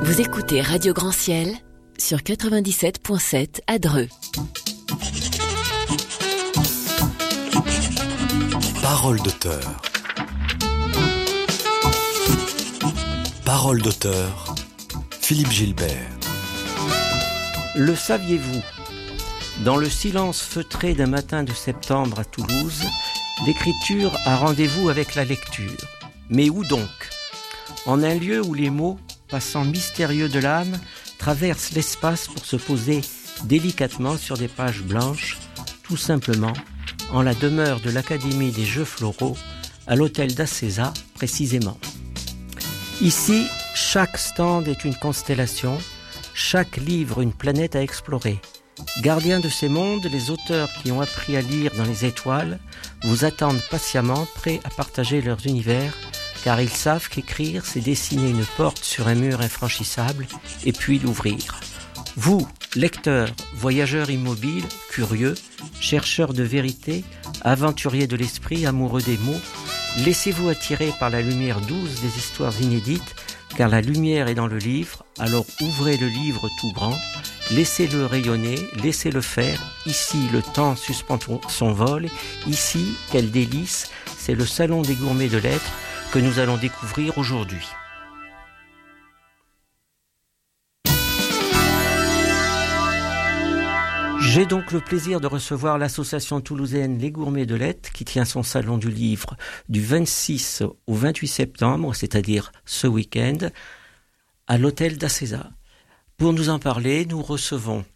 Vous écoutez Radio Grand Ciel sur 97.7 à Dreux. Parole d'auteur. Parole d'auteur, Philippe Gilbert. Le saviez-vous ? Dans le silence feutré d'un matin de septembre à Toulouse, l'écriture a rendez-vous avec la lecture. Mais où donc ? En un lieu où les mots, passant mystérieux de l'âme, traversent l'espace pour se poser délicatement sur des pages blanches, tout simplement en la demeure de l'Académie des Jeux Floraux, à l'hôtel d'Acésa précisément. Ici, chaque stand est une constellation, chaque livre une planète à explorer. Gardiens de ces mondes, les auteurs qui ont appris à lire dans les étoiles vous attendent patiemment, prêts à partager leurs univers, car ils savent qu'écrire, c'est dessiner une porte sur un mur infranchissable et puis l'ouvrir. Vous, lecteurs, voyageurs immobiles, curieux, chercheurs de vérité, aventuriers de l'esprit, amoureux des mots, laissez-vous attirer par la lumière douce des histoires inédites, car la lumière est dans le livre, alors ouvrez le livre tout grand, laissez-le rayonner, laissez-le faire. Ici, le temps suspend son vol. Ici, quel délice, c'est le salon des gourmets de lettres que nous allons découvrir aujourd'hui. J'ai donc le plaisir de recevoir l'association toulousaine Les Gourmets de Lettres qui tient son salon du livre du 26 au 28 septembre, c'est-à-dire ce week-end, à l'hôtel d'Acésa. Pour nous en parler, nous recevons